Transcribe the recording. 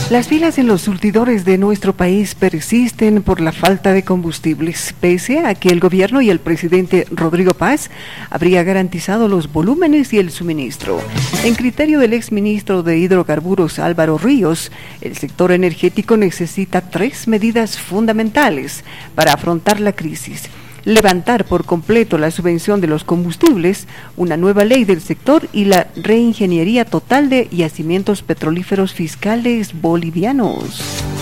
Las filas en los surtidores de nuestro país persisten por la falta de combustibles, pese a que el gobierno y el presidente Rodrigo Paz habría garantizado los volúmenes y el suministro. En criterio del exministro de Hidrocarburos Álvaro Ríos, el sector energético necesita 3 medidas fundamentales para afrontar la crisis: levantar por completo la subvención de los combustibles, una nueva ley del sector y la reingeniería total de yacimientos petrolíferos fiscales bolivianos.